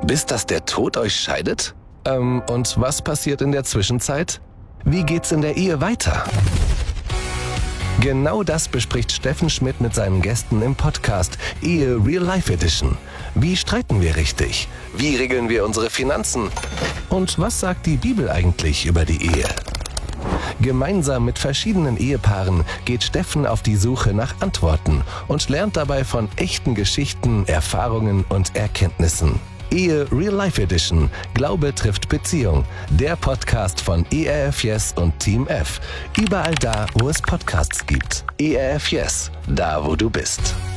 Bis dass der Tod euch scheidet? Und was passiert in der Zwischenzeit? Wie geht's in der Ehe weiter? Genau das bespricht Steffen Schmidt mit seinen Gästen im Podcast Ehe Real Life Edition. Wie streiten wir richtig? Wie regeln wir unsere Finanzen? Und was sagt die Bibel eigentlich über die Ehe? Gemeinsam mit verschiedenen Ehepaaren geht Steffen auf die Suche nach Antworten und lernt dabei von echten Geschichten, Erfahrungen und Erkenntnissen. Ehe Real Life Edition. Glaube trifft Beziehung. Der Podcast von ERF Yes und Team F. Überall da, wo es Podcasts gibt. ERF Yes. Da, wo du bist.